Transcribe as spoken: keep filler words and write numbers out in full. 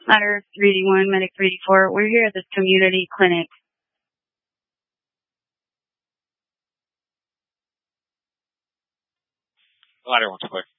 Ladder three D one, Medic three D four. We're here at this community clinic. Ladder one's quick.